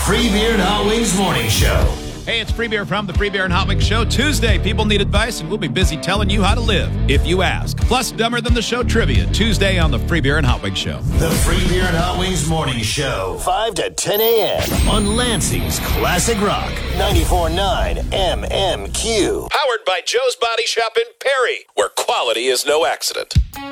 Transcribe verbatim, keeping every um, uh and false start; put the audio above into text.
Free Beer and Hot Wings Morning Show. Hey, it's Free Beer from the Free Beer and Hot Wings Show. Tuesday, people need advice, and we'll be busy telling you how to live if you ask. Plus, Dumber Than the Show trivia, Tuesday on the Free Beer and Hot Wings Show. The Free Beer and Hot Wings Morning Show, five to ten a.m. on Lansing's Classic Rock, ninety-four point nine M M Q. Powered by Joe's Body Shop in Perry, where quality is no accident.